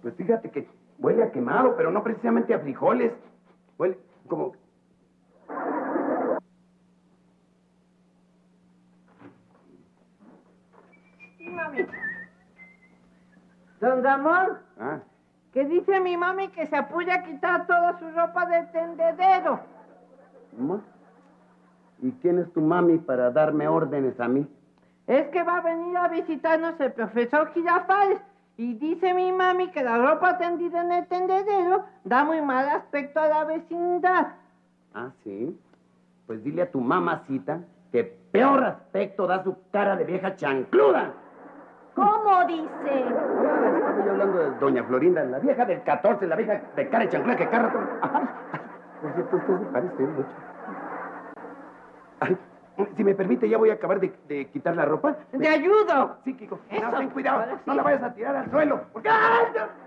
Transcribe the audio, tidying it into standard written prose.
Pues fíjate que huele a quemado, pero no precisamente a frijoles. Huele como... Sí, mami. Don Ramón, Ah, que dice mi mami que se apoya a quitar toda su ropa de tendedero. ¿cómo? ¿Y quién es tu mami para darme órdenes a mí? Es que va a venir a visitarnos el profesor Girafales y dice mi mami que la ropa tendida en el tendedero da muy mal aspecto a la vecindad. Ah, sí. Pues dile a tu mamacita que peor aspecto da su cara de vieja chancluda. ¿Cómo dice? Estaba yo hablando de doña Florinda, la vieja del 14, la vieja de cara de chancluda que carra todo. Ay, por cierto, usted se parece mucho. Ay, si me permite, ya voy a acabar de quitar la ropa. ¡Te ayudo! Sí, Kiko. Eso. No, ten cuidado. Ahora sí. No la vayas a tirar al suelo. Porque... ¡Ay, Dios!